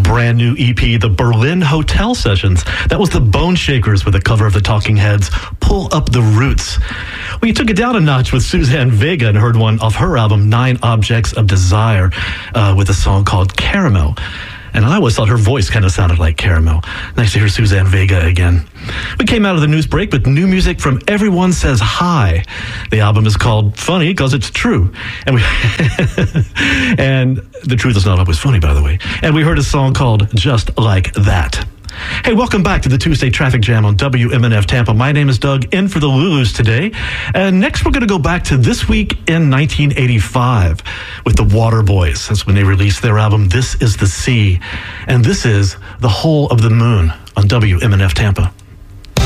brand new EP, The Berlin Hotel Sessions. That was the Bone Shakers with a cover of the Talking Heads, Pull Up the Roots. We took it down a notch with Suzanne Vega and heard one off her album, 9 Objects of Desire, with a song called Caramel. And I always thought her voice kind of sounded like caramel. Nice to hear Suzanne Vega again. We came out of the news break with new music from Everyone Says Hi. The album is called Funny Because It's True. And and the truth is not always funny, by the way. And we heard a song called Just Like That. Hey, welcome back to the Tuesday Traffic Jam on WMNF Tampa. My name is Doug, in for the Lulus today. And next we're going to go back to this week in 1985 with the Waterboys. That's when they released their album, This Is the Sea. And this is The Whole of the Moon on WMNF Tampa.